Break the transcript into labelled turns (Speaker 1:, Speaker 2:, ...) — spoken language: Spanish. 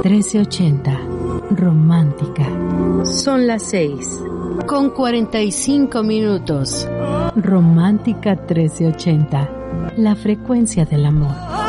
Speaker 1: 1380, romántica. Son las 6:45. Romántica 1380, la frecuencia del amor.